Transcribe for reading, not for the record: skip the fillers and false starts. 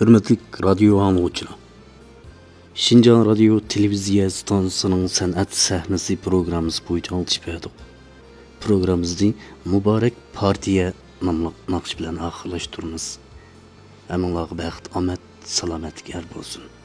Hürmetlik radyo anlıqçılar. Şinjan Radyo Televiziya stansiyasının san'at sahnesi programımız boyunca alışıp verdik. Programımızda Mübarek Partiya namlı naqş bilan axırlaştırırız. Həminlarga bəxt, amət, salamətik ər bolsun.